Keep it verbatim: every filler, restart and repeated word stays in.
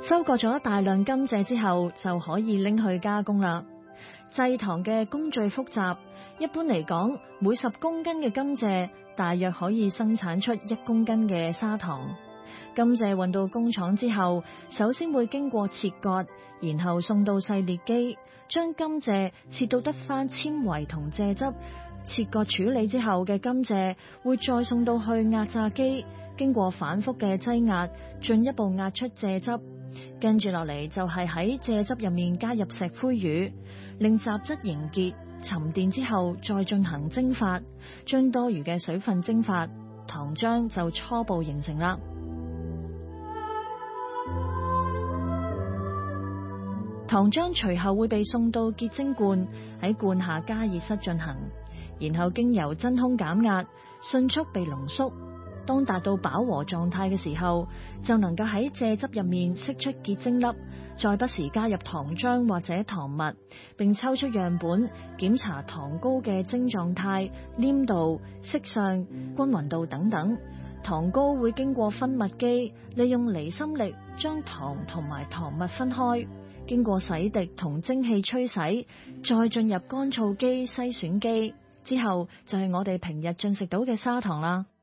收割咗大量甘蔗之後，就可以拎去加工啦。製糖嘅工序複雜，一般嚟講，每十公斤嘅甘蔗大約可以生產出一公斤嘅砂糖。甘蔗運到工廠之後，首先會經過切割，然後送到細裂機，將甘蔗切到得返纖維同蔗汁。切割處理之後嘅甘蔗會再送到去壓榨機，經過反覆嘅擠壓，進一步壓出蔗汁。跟住落嚟就係喺蔗汁入面加入石灰乳，令雜質凝結沉澱之後，再進行蒸發，將多餘嘅水分蒸發，糖漿就初步形成啦。糖漿隨後會被送到結晶罐，喺罐下加熱室進行，然後經由真空減壓，迅速被濃縮。當達到飽和狀態嘅時候，就能夠喺蔗汁入面釋出結晶粒，再不時加入糖漿或者糖蜜，並抽出樣本檢查糖膏嘅晶狀態、黏度、色相、均勻度等等。糖膏會經過分蜜機，利用離心力將糖同埋糖蜜分開，經過洗滌同蒸汽吹洗，再進入乾燥機篩選機，之後就係我哋平日進食到嘅砂糖啦。